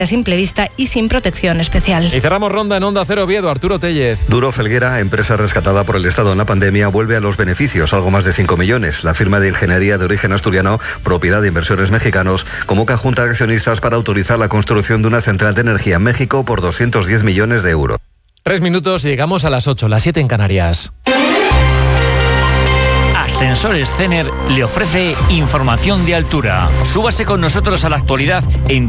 a simple vista y sin protección especial. Y cerramos ronda en Onda Cero Oviedo, Arturo Tellez. Duro Felguera, empresa rescatada por el Estado en la pandemia, vuelve a los beneficios, algo más de 5 millones. La firma de ingeniería de origen asturiano, propiedad de inversores mexicanos, convoca a junta de accionistas para autorizar la construcción de una central de energía en México por 210 millones de euros. 3 minutos y llegamos a las 8, las 7 en Canarias. Ascensores Cener le ofrece información de altura. Súbase con nosotros a la actualidad en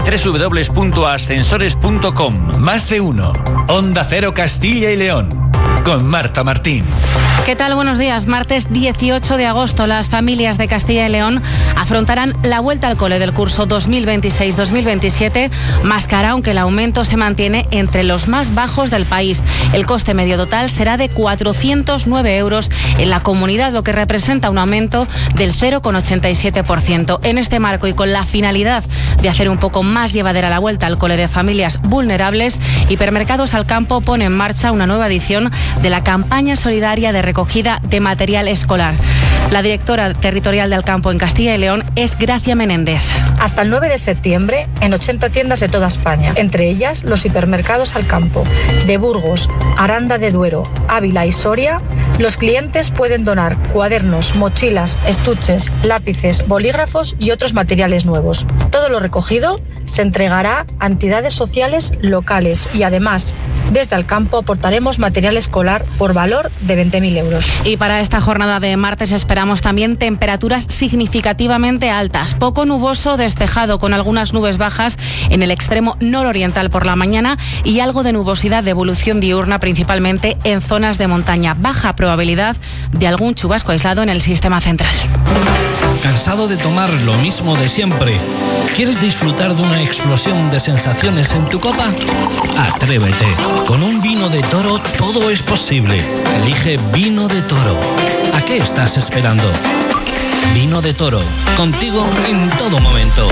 www.ascensores.com. Más de uno. Onda Cero Castilla y León. Con Marta Martín. ¿Qué tal? Buenos días. Martes 18 de agosto, las familias de Castilla y León afrontarán la vuelta al cole del curso 2026-2027, más cara, aunque el aumento se mantiene entre los más bajos del país. El coste medio total será de 409 euros en la comunidad, lo que representa un aumento del 0,87%. En este marco y con la finalidad de hacer un poco más llevadera la vuelta al cole de familias vulnerables, Hipermercados Al Campo pone en marcha una nueva edición de la campaña solidaria de recogida de material escolar. La directora territorial de Al Campo en Castilla y León es Gracia Menéndez. Hasta el 9 de septiembre, en 80 tiendas de toda España, entre ellas los Hipermercados Al Campo de Burgos, Aranda de Duero, Ávila y Soria, los clientes pueden donar cuadernos, mochilas, estuches, lápices, bolígrafos y otros materiales nuevos. Todo lo recogido se entregará a entidades sociales locales y además, desde Al Campo aportaremos material escolar por valor de 20.000 euros. Y para esta jornada de martes esperamos también temperaturas significativamente altas. Poco nuboso, despejado con algunas nubes bajas en el extremo nororiental por la mañana y algo de nubosidad de evolución diurna, principalmente en zonas de montaña. Baja probabilidad de algún chubasco aislado en el sistema central. ¿Cansado de tomar lo mismo de siempre? ¿Quieres disfrutar de una explosión de sensaciones en tu copa? Atrévete. Con un vino de Toro todo es posible. Elige Vino de Toro. ¿A qué estás esperando? Vino de Toro. Contigo en todo momento.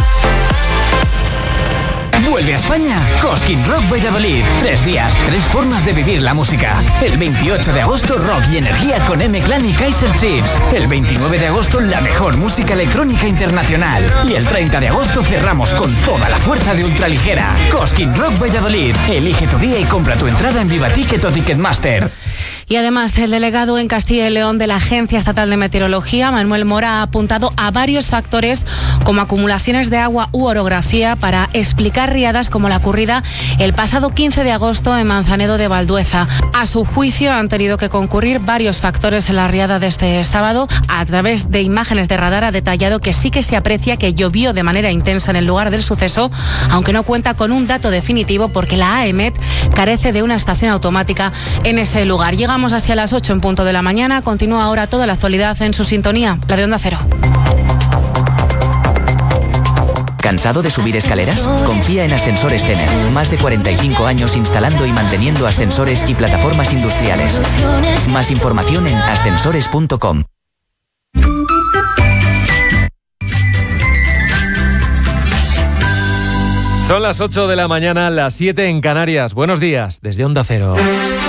Vuelve a España Cosquín Rock Valladolid. 3 días, 3 formas de vivir la música. El 28 de agosto, rock y energía con M-Clan y Kaiser Chiefs. El 29 de agosto, la mejor música electrónica internacional. Y el 30 de agosto cerramos con toda la fuerza de ultraligera. Cosquín Rock Valladolid. Elige tu día y compra tu entrada en Vivaticket o Ticketmaster. Y además, el delegado en Castilla y León de la Agencia Estatal de Meteorología, Manuel Mora, ha apuntado a varios factores como acumulaciones de agua u orografía para explicar riadas como la ocurrida el pasado 15 de agosto en Manzanedo de Valdueza. A su juicio, han tenido que concurrir varios factores en la riada de este sábado. A través de imágenes de radar ha detallado que sí que se aprecia que llovió de manera intensa en el lugar del suceso, aunque no cuenta con un dato definitivo porque la AEMET carece de una estación automática en ese lugar. Llegamos hacia las 8 en punto de la mañana. Continúa ahora toda la actualidad en su sintonía, la de Onda Cero. ¿Cansado de subir escaleras? Confía en Ascensores Cener. Más de 45 años instalando y manteniendo ascensores y plataformas industriales. Más información en ascensores.com. Son las 8 de la mañana, las 7 en Canarias. Buenos días, desde Onda Cero.